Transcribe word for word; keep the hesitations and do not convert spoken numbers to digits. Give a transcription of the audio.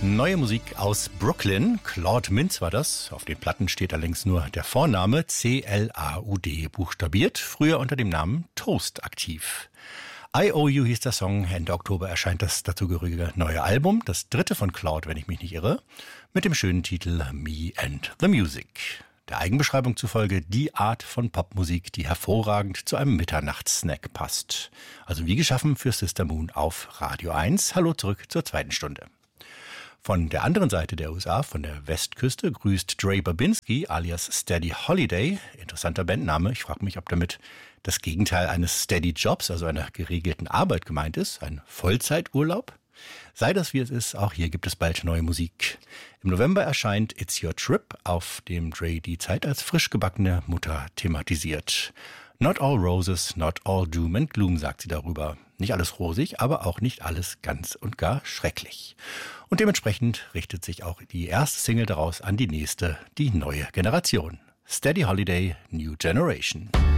Neue Musik aus Brooklyn. Claude Mintz war das. Auf den Platten steht allerdings nur der Vorname C L A U D buchstabiert, früher unter dem Namen Toast aktiv. I O U hieß der Song. Ende Oktober erscheint das dazugehörige neue Album, das dritte von Claude, wenn ich mich nicht irre, mit dem schönen Titel Me and the Music. Der Eigenbeschreibung zufolge die Art von Popmusik, die hervorragend zu einem Mitternachtssnack passt. Also wie geschaffen für Sister Moon auf Radio eins. Hallo zurück zur zweiten Stunde. Von der anderen Seite der U S A, von der Westküste, grüßt Dre Babinski alias Steady Holiday. Interessanter Bandname. Ich frage mich, ob damit das Gegenteil eines Steady Jobs, also einer geregelten Arbeit gemeint ist. Ein Vollzeiturlaub? Sei das wie es ist, auch hier gibt es bald neue Musik. Im November erscheint It's Your Trip, auf dem Dre die Zeit als frisch gebackene Mutter thematisiert. Not all roses, not all doom and gloom, sagt sie darüber. Nicht alles rosig, aber auch nicht alles ganz und gar schrecklich. Und dementsprechend richtet sich auch die erste Single daraus an die nächste, die neue Generation. Steady Holiday, New Generation.